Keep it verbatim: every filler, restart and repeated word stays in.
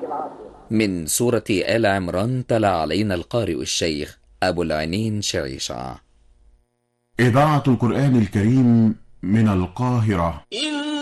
من سورة آل عمران تلا علينا القارئ الشيخ أبو العينين شريشة. إذاعة القرآن الكريم من القاهرة.